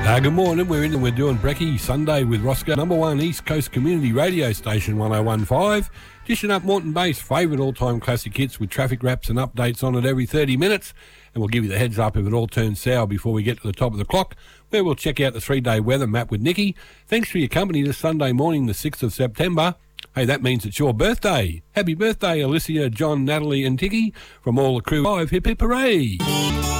Good morning. We're in and we're doing Brekkie Sunday with Roscoe, number one East Coast Community Radio Station 1015. Dishing up Moreton Bay's favourite all-time classic hits with traffic wraps and updates on it every 30 minutes. And we'll give you the heads up if it all turns sour before we get to the top of the clock, where we'll check out the 3-day weather map with Nikki. Thanks for your company this Sunday morning, the 6th of September. Hey, that means it's your birthday. Happy birthday, Alicia, John, Natalie and Tiki. From all the crew, 5 hip hip hooray.